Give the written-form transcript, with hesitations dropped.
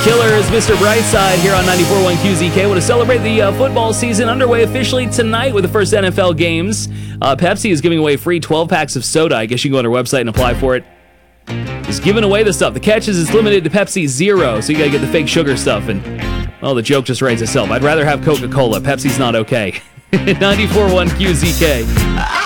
Killers, Mr. Brightside here on 94.1 QZK. Want to celebrate the football season underway officially tonight with the first NFL games. Pepsi is giving away free 12 packs of soda. I guess you can go on their website and apply for it. Just giving away the stuff. The catch is it's limited to Pepsi Zero, so you got to get the fake sugar stuff. And, well, the joke just writes itself. I'd rather have Coca-Cola. Pepsi's not okay. 94.1 QZK.